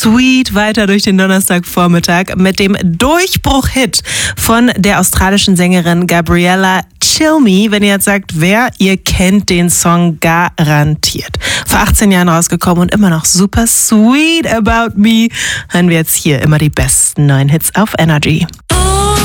sweet weiter durch den Donnerstagvormittag mit dem Durchbruch-Hit von der australischen Sängerin Gabriella Chill Me. Wenn ihr jetzt sagt, wer, ihr kennt den Song garantiert. Vor 18 Jahren rausgekommen und immer noch super sweet about me. Hören wir jetzt hier immer die besten neuen Hits auf Energy.